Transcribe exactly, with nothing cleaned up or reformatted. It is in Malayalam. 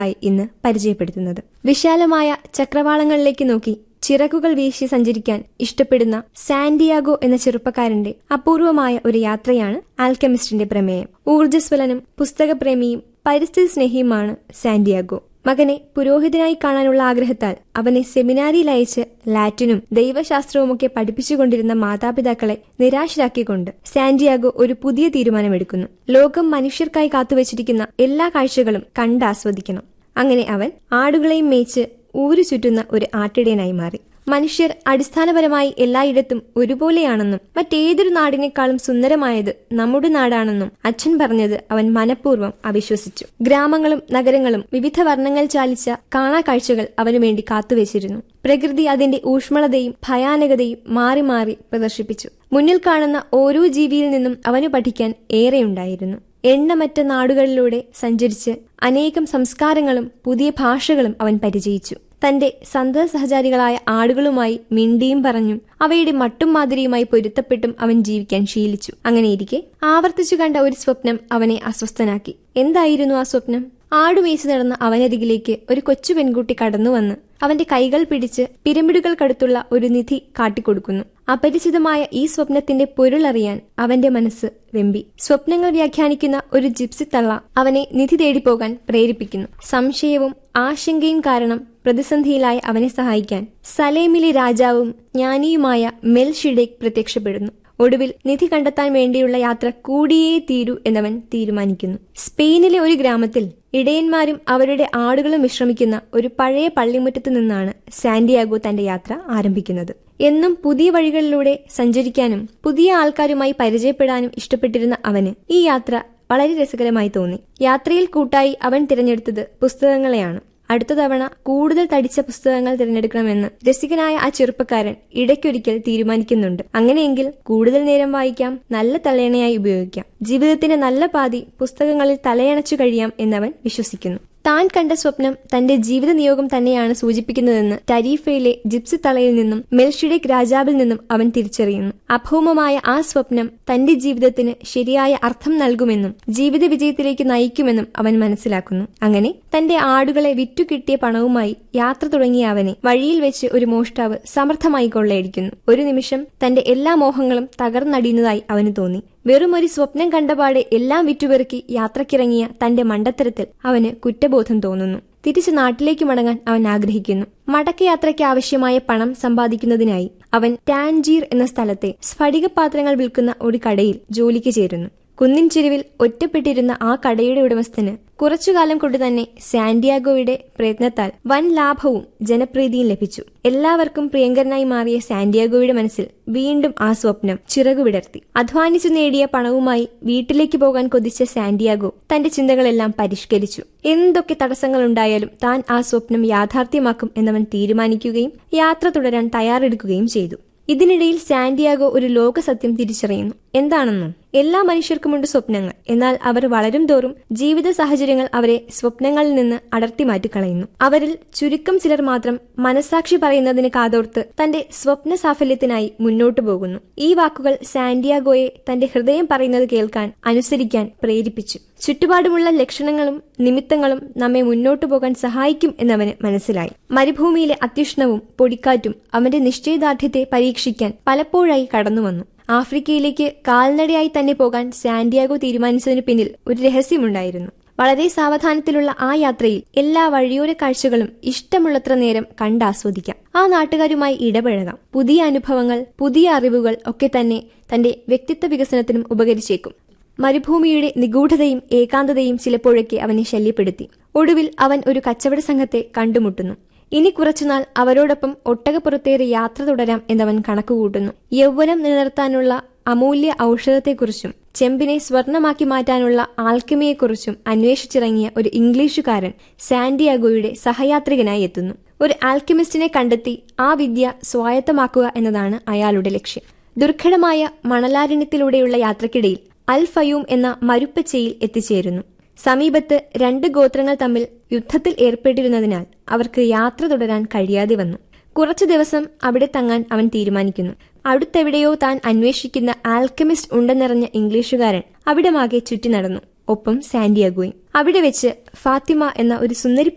ആയി ഇന്ന് പരിചയപ്പെടുത്തുന്നത്. വിശാലമായ ചക്രവാളങ്ങളിലേക്ക് നോക്കി ചിറകുകൾ വീശി സഞ്ചരിക്കാൻ ഇഷ്ടപ്പെടുന്ന സാന്റിയാഗോ എന്ന ചെറുപ്പക്കാരന്റെ അപൂർവമായ ഒരു യാത്രയാണ് ആൽക്കെമിസ്റ്റിന്റെ പ്രമേയം. ഊർജ്ജസ്വലനും പുസ്തകപ്രേമിയും പരിസ്ഥിതി സ്നേഹിയുമാണ് സാന്റിയാഗോ. മകനെ പുരോഹിതനായി കാണാനുള്ള ആഗ്രഹത്താൽ അവനെ സെമിനാരിയിൽ അയച്ച് ലാറ്റിനും ദൈവശാസ്ത്രവുമൊക്കെ പഠിപ്പിച്ചുകൊണ്ടിരുന്ന മാതാപിതാക്കളെ നിരാശരാക്കിക്കൊണ്ട് സാന്റിയാഗോ ഒരു പുതിയ തീരുമാനമെടുക്കുന്നു. ലോകം മനുഷ്യർക്കായി കാത്തുവച്ചിരിക്കുന്ന എല്ലാ കാഴ്ചകളും കണ്ടാസ്വദിക്കണം. അങ്ങനെ അവൻ ആടുകളെയും മേച്ച് ഊരു ചുറ്റുന്ന ഒരു ആട്ടിടയനായി മാറി. മനുഷ്യർ അടിസ്ഥാനപരമായി എല്ലായിടത്തും ഒരുപോലെയാണെന്നും മറ്റേതൊരു നാടിനേക്കാളും സുന്ദരമായത് നമ്മുടെ നാടാണെന്നും അച്ഛൻ പറഞ്ഞത് അവൻ മനഃപൂർവ്വം അവിശ്വസിച്ചു. ഗ്രാമങ്ങളും നഗരങ്ങളും വിവിധ വർണ്ണങ്ങൾ ചാലിച്ച കാണാക്കാഴ്ചകൾ അവനു വേണ്ടി കാത്തുവച്ചിരുന്നു. പ്രകൃതി അതിന്റെ ഊഷ്മളതയും ഭയാനകതയും മാറി മാറി പ്രദർശിപ്പിച്ചു. മുന്നിൽ കാണുന്ന ഓരോ ജീവിയിൽ നിന്നും അവനു പഠിക്കാൻ ഏറെയുണ്ടായിരുന്നു. എണ്ണമറ്റ നാടുകളിലൂടെ സഞ്ചരിച്ച് അനേകം സംസ്കാരങ്ങളും പുതിയ ഭാഷകളും അവൻ പരിചയിച്ചു. തന്റെ സന്തത സഹചാരികളായ ആടുകളുമായി മിണ്ടിയും പറഞ്ഞും അവയുടെ മട്ടും മാതിരിയുമായി പൊരുത്തപ്പെട്ടും അവൻ ജീവിക്കാൻ ശീലിച്ചു. അങ്ങനെയിരിക്കെ ആവർത്തിച്ചു കണ്ട ഒരു സ്വപ്നം അവനെ അസ്വസ്ഥനാക്കി. എന്തായിരുന്നു ആ സ്വപ്നം? ആടുമേച്ചു നടന്ന അവനരികിലേക്ക് ഒരു കൊച്ചു പെൺകുട്ടി കടന്നുവന്ന് അവന്റെ കൈകൾ പിടിച്ച് പിരമിഡുകൾക്കടുത്തുള്ള ഒരു നിധി കാട്ടിക്കൊടുക്കുന്നു. അപരിചിതമായ ഈ സ്വപ്നത്തിന്റെ പൊരുളറിയാൻ അവന്റെ മനസ്സ് വെമ്പി. സ്വപ്നങ്ങൾ വ്യാഖ്യാനിക്കുന്ന ഒരു ജിപ്സി തള്ള അവനെ നിധി തേടിപ്പോകാൻ പ്രേരിപ്പിക്കുന്നു. സംശയവും ആശങ്കയും കാരണം പ്രതിസന്ധിയിലായ അവനെ സഹായിക്കാൻ സലേമിലെ രാജാവും ജ്ഞാനിയുമായ മെൽഷിഡേക്ക് പ്രത്യക്ഷപ്പെടുന്നു. ഒടുവിൽ നിധി കണ്ടെത്താൻ വേണ്ടിയുള്ള യാത്ര കൂടിയേ തീരൂ എന്നവൻ തീരുമാനിക്കുന്നു. സ്പെയിനിലെ ഒരു ഗ്രാമത്തിൽ ഇടയന്മാരും അവരുടെ ആടുകളും വിശ്രമിക്കുന്ന ഒരു പഴയ പള്ളിമുറ്റത്ത് നിന്നാണ് സാന്റിയാഗോ തന്റെ യാത്ര ആരംഭിക്കുന്നത്. എന്നും പുതിയ വഴികളിലൂടെ സഞ്ചരിക്കാനും പുതിയ ആൾക്കാരുമായി പരിചയപ്പെടാനും ഇഷ്ടപ്പെട്ടിരുന്ന അവന് ഈ യാത്ര വളരെ രസകരമായി തോന്നി. യാത്രയിൽ കൂട്ടായി അവൻ തിരഞ്ഞെടുത്തത് പുസ്തകങ്ങളെയാണ്. അടുത്ത തവണ കൂടുതൽ തടിച്ച പുസ്തകങ്ങൾ തിരഞ്ഞെടുക്കണമെന്ന് രസികനായ ആ ചെറുപ്പക്കാരൻ ഇടയ്ക്കൊരിക്കൽ തീരുമാനിക്കുന്നുണ്ട്. അങ്ങനെയെങ്കിൽ കൂടുതൽ നേരം വായിക്കാം, നല്ല തലയണയായി ഉപയോഗിക്കാം. ജീവിതത്തിന്റെ നല്ല പാതി പുസ്തകങ്ങളിൽ തലയണച്ചു കഴിയാം എന്നവൻ വിശ്വസിക്കുന്നു. താൻ കണ്ട സ്വപ്നം തന്റെ ജീവിത നിയോഗം തന്നെയാണ് സൂചിപ്പിക്കുന്നതെന്ന് ടരീഫയിലെ ജിപ്സി തളയിൽ നിന്നും മെൽഷിഡേക്ക് രാജാവിൽ നിന്നും അവൻ തിരിച്ചറിയുന്നു. അഭൗമമായ ആ സ്വപ്നം തന്റെ ജീവിതത്തിന് ശരിയായ അർത്ഥം നൽകുമെന്നും ജീവിത വിജയത്തിലേക്ക് നയിക്കുമെന്നും അവൻ മനസ്സിലാക്കുന്നു. അങ്ങനെ തന്റെ ആടുകളെ വിറ്റുകിട്ടിയ പണവുമായി യാത്ര തുടങ്ങിയ അവനെ വഴിയിൽ വെച്ച് ഒരു മോഷ്ടാവ് സമർത്ഥമായി കൊള്ളയടിക്കുന്നു. ഒരു നിമിഷം തന്റെ എല്ലാ മോഹങ്ങളും തകർന്നടിയുന്നതായി അവന് തോന്നി. വെറും ഒരു സ്വപ്നം കണ്ടപാടെ എല്ലാം വിറ്റുപെറുക്കി യാത്രക്കിറങ്ങിയ തന്റെ മണ്ടത്തരത്തിൽ അവന് കുറ്റബോധം തോന്നുന്നു. തിരിച്ച് നാട്ടിലേക്ക് മടങ്ങാൻ അവൻ ആഗ്രഹിക്കുന്നു. മടക്കയാത്രയ്ക്ക് ആവശ്യമായ പണം സമ്പാദിക്കുന്നതിനായി അവൻ ടാൻജീർ എന്ന സ്ഥലത്തെ സ്ഫടികപാത്രങ്ങൾ വിൽക്കുന്ന ഒരു കടയിൽ ജോലിക്ക് ചേരുന്നു. കുന്നിൻ ചെരുവിൽ ഒറ്റപ്പെട്ടിരുന്ന ആ കടയുടെ ഉടമസ്ഥന് കുറച്ചുകാലം കൊണ്ട് തന്നെ സാന്റിയാഗോയുടെ പ്രയത്നത്താൽ വൻ ലാഭവും ജനപ്രീതിയും ലഭിച്ചു. എല്ലാവർക്കും പ്രിയങ്കരനായി മാറിയ സാന്റിയാഗോയുടെ മനസ്സിൽ വീണ്ടും ആ സ്വപ്നം ചിറകുവിടർത്തി. അധ്വാനിച്ചു നേടിയ പണവുമായി വീട്ടിലേക്ക് പോകാൻ കൊതിച്ച സാന്റിയാഗോ തന്റെ ചിന്തകളെല്ലാം പരിഷ്കരിച്ചു. എന്തൊക്കെ തടസ്സങ്ങളുണ്ടായാലും താൻ ആ സ്വപ്നം യാഥാർത്ഥ്യമാക്കും എന്നവൻ തീരുമാനിക്കുകയും യാത്ര തുടരാൻ തയ്യാറെടുക്കുകയും ചെയ്തു. ഇതിനിടയിൽ സാന്റിയാഗോ ഒരു ലോകസത്യം തിരിച്ചറിയുന്നു. എന്താണെന്നോ? എല്ലാ മനുഷ്യർക്കുമുണ്ട് സ്വപ്നങ്ങൾ. എന്നാൽ അവർ വളരും തോറും ജീവിത സാഹചര്യങ്ങൾ അവരെ സ്വപ്നങ്ങളിൽ നിന്ന് അടർത്തി മാറ്റിക്കളയുന്നു. അവരിൽ ചുരുക്കം ചിലർ മാത്രം മനസാക്ഷി പറയുന്നതിന് കാതോർത്ത് തന്റെ സ്വപ്ന സാഫല്യത്തിനായി മുന്നോട്ടു പോകുന്നു. ഈ വാക്കുകൾ സാന്റിയാഗോയെ തന്റെ ഹൃദയം പറയുന്നത് കേൾക്കാൻ, അനുസരിക്കാൻ പ്രേരിപ്പിച്ചു. ചുറ്റുപാടുമുള്ള ലക്ഷണങ്ങളും നിമിത്തങ്ങളും നമ്മെ മുന്നോട്ടു പോകാൻ സഹായിക്കും എന്നവന് മനസ്സിലായി. മരുഭൂമിയിലെ അത്യുഷ്ണവും പൊടിക്കാറ്റും അവന്റെ നിശ്ചയദാർഢ്യത്തെ പരീക്ഷിക്കാൻ പലപ്പോഴായി കടന്നുവന്നു. ആഫ്രിക്കയിലേക്ക് കാൽനടയായി തന്നെ പോകാൻ സാന്റിയാഗോ തീരുമാനിച്ചതിനു പിന്നിൽ ഒരു രഹസ്യമുണ്ടായിരുന്നു. വളരെ സാവധാനത്തിലുള്ള ആ യാത്രയിൽ എല്ലാ വഴിയോര കാഴ്ചകളും ഇഷ്ടമുള്ളത്ര നേരം കണ്ടാസ്വദിക്കാം. ആ നാട്ടുകാരുമായി ഇടപഴകാം. പുതിയ അനുഭവങ്ങൾ, പുതിയ അറിവുകൾ ഒക്കെ തന്നെ തന്റെ വ്യക്തിത്വ വികസനത്തിനും ഉപകരിച്ചേക്കും. മരുഭൂമിയുടെ നിഗൂഢതയും ഏകാന്തതയും ചിലപ്പോഴൊക്കെ അവനെ ശല്യപ്പെടുത്തി. ഒടുവിൽ അവൻ ഒരു കച്ചവട സംഘത്തെ കണ്ടുമുട്ടുന്നു. ഇനി കുറച്ചുനാൾ അവരോടൊപ്പം ഒട്ടകപ്പുറത്തേറി യാത്ര തുടരാം എന്നവൻ കണക്കുകൂട്ടുന്നു. യൗവനം നിലനിർത്താനുള്ള അമൂല്യ ഔഷധത്തെക്കുറിച്ചും ചെമ്പിനെ സ്വർണമാക്കി മാറ്റാനുള്ള ആൽക്കമിയെക്കുറിച്ചും അന്വേഷിച്ചിറങ്ങിയ ഒരു ഇംഗ്ലീഷുകാരൻ സാന്റിയാഗോയുടെ സഹയാത്രികനായി എത്തുന്നു. ഒരു ആൽക്കമിസ്റ്റിനെ കണ്ടെത്തി ആ വിദ്യ സ്വായത്തമാക്കുക എന്നതാണ് അയാളുടെ ലക്ഷ്യം. ദുർഘടമായ മണലാരണ്യത്തിലൂടെയുള്ള യാത്രക്കിടയിൽ അൽ ഫയൂം എന്ന മരുപ്പച്ചയിൽ എത്തിച്ചേരുന്നു. സമീപത്ത് രണ്ട് ഗോത്രങ്ങൾ തമ്മിൽ യുദ്ധത്തിൽ ഏർപ്പെട്ടിരുന്നതിനാൽ അവർക്ക് യാത്ര തുടരാൻ കഴിയാതെ വന്നു. കുറച്ചു ദിവസം അവിടെ തങ്ങാൻ അവൻ തീരുമാനിക്കുന്നു. അടുത്തെവിടെയോ താൻ അന്വേഷിക്കുന്ന ആൽക്കമിസ്റ്റ് ഉണ്ടെന്നറിഞ്ഞ ഇംഗ്ലീഷുകാരൻ അവിടമാകെ ചുറ്റി നടന്നു. ഒപ്പം സാന്റിയാഗോയും. അവിടെ വെച്ച് ഫാത്തിമ എന്ന ഒരു സുന്ദരി